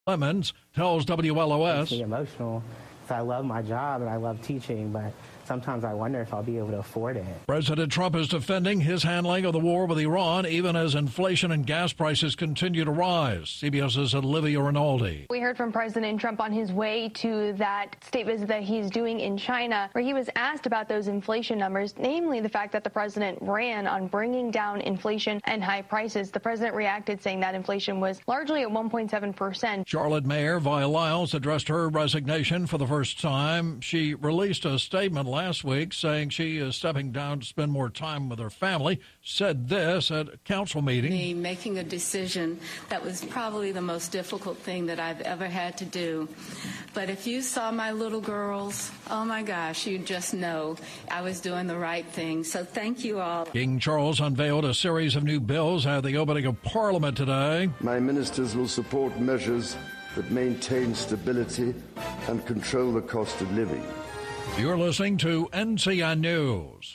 Clemens tells WLOS. It's emotional. So I love my job and I love teaching, but sometimes I wonder if I'll be able to afford it. President Trump is defending his handling of the war with Iran, even as inflation and gas prices continue to rise. CBS's Olivia Rinaldi. We heard from President Trump on his way to that state visit that he's doing in China, where he was asked about those inflation numbers, namely the fact that the president ran on bringing down inflation and high prices. The president reacted, saying that inflation was largely at 1.7%. Charlotte Mayor Vi Lyles addressed her resignation for the first time. She released a statement last week saying she is stepping down to spend more time with her family, said this at a council meeting. Me making a decision that was probably the most difficult thing that I've ever had to do. But if you saw my little girls, oh my gosh, you'd just know I was doing the right thing. So thank you all. King Charles unveiled a series of new bills at the opening of Parliament today. My ministers will support measures that maintain stability and control the cost of living. You're listening to NCN News.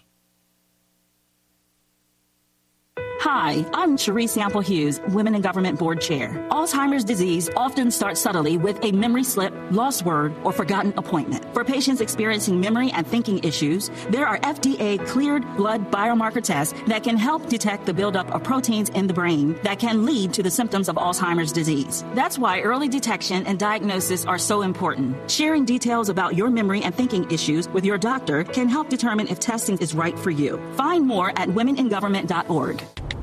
Hi, I'm Cherise Sample Hughes, Women in Government Board Chair. Alzheimer's disease often starts subtly with a memory slip, lost word, or forgotten appointment. For patients experiencing memory and thinking issues, there are FDA-cleared blood biomarker tests that can help detect the buildup of proteins in the brain that can lead to the symptoms of Alzheimer's disease. That's why early detection and diagnosis are so important. Sharing details about your memory and thinking issues with your doctor can help determine if testing is right for you. Find more at womeningovernment.org.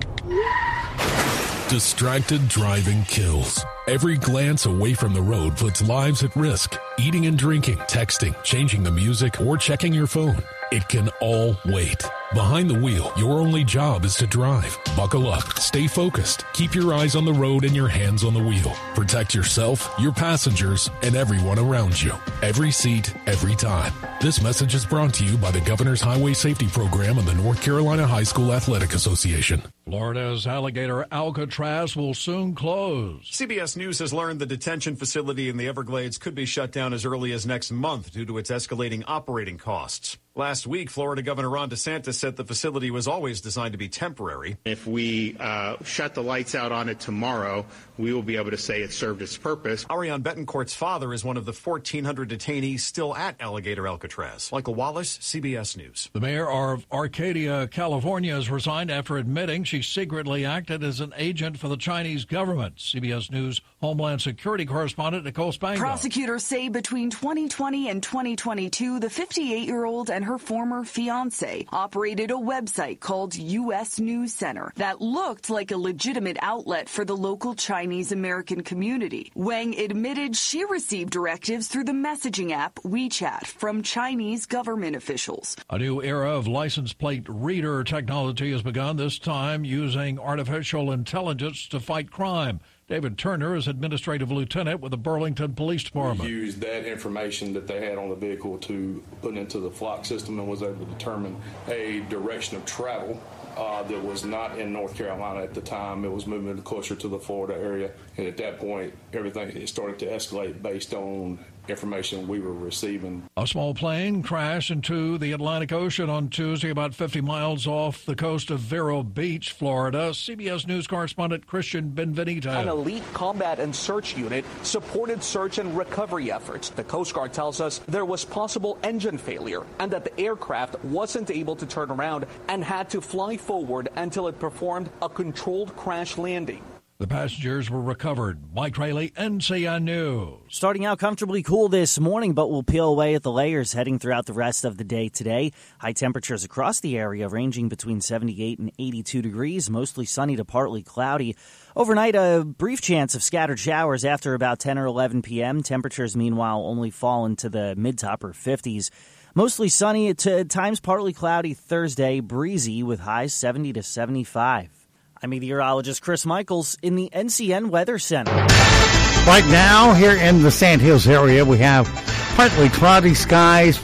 Distracted driving kills. Every glance away from the road puts lives at risk. Eating and drinking, texting, changing the music, or checking your phone. It can all wait. Behind the wheel, your only job is to drive. Buckle up, stay focused, keep your eyes on the road and your hands on the wheel. Protect yourself, your passengers, and everyone around you. Every seat, every time. This message is brought to you by the Governor's Highway Safety Program and the North Carolina High School Athletic Association. Florida's alligator Alcatraz will soon close. CBS News has learned the detention facility in the Everglades could be shut down as early as next month due to its escalating operating costs. Last week, Florida Governor Ron DeSantis said the facility was always designed to be temporary. If we shut the lights out on it tomorrow, we will be able to say it served its purpose. Ariane Betancourt's father is one of the 1,400 detainees still at Alligator Alcatraz. Michael Wallace, CBS News. The mayor of Arcadia, California, has resigned after admitting she secretly acted as an agent for the Chinese government. CBS News Homeland Security correspondent Nicole Spango. Prosecutors say between 2020 and 2022, the 58-year-old and her former fiancé operated a website called U.S. News Center that looked like a legitimate outlet for the local Chinese American community. Wang admitted she received directives through the messaging app WeChat from Chinese government officials. A new era of license plate reader technology has begun, this time using artificial intelligence to fight crime. David Turner is administrative lieutenant with the Burlington Police Department. We used that information that they had on the vehicle to put into the flock system and was able to determine a direction of travel that was not in North Carolina at the time. It was moving closer to the Florida area. And at that point, everything started to escalate based on information we were receiving. A small plane crashed into the Atlantic Ocean on Tuesday, about 50 miles off the coast of Vero Beach, Florida. CBS News correspondent Christian Benvenito. An elite combat and search unit supported search and recovery efforts. The Coast Guard tells us there was possible engine failure and that the aircraft wasn't able to turn around and had to fly forward until it performed a controlled crash landing. The passengers were recovered. Mike Rayleigh, NCN News. Starting out comfortably cool this morning, but will peel away at the layers heading throughout the rest of the day today. High temperatures across the area ranging between 78 and 82 degrees, mostly sunny to partly cloudy. Overnight, a brief chance of scattered showers after about 10 or 11 p.m. Temperatures, meanwhile, only fall into the mid to upper 50s. Mostly sunny, at times partly cloudy Thursday, breezy with highs 70 to 75. I'm meteorologist Chris Michaels in the NCN Weather Center. Right now, here in the Sand Hills area, we have partly cloudy skies,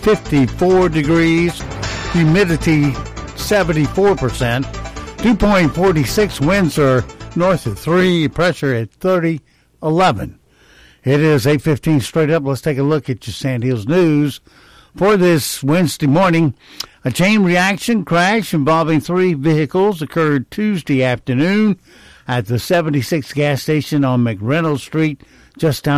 54 degrees, humidity 74%, dew point 46, winds are north of 3, pressure at 30, 11. It is 8:15 straight up. Let's take a look at your Sand Hills news for this Wednesday morning. A chain reaction crash involving 3 vehicles occurred Tuesday afternoon at the 76 gas station on McReynolds Street just down